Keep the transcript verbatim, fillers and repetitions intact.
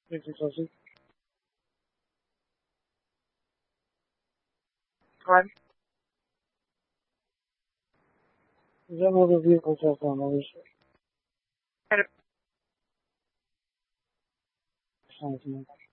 fifty thousand. Time. Is that motor vehicle cell phone? Obviously. Sounds good.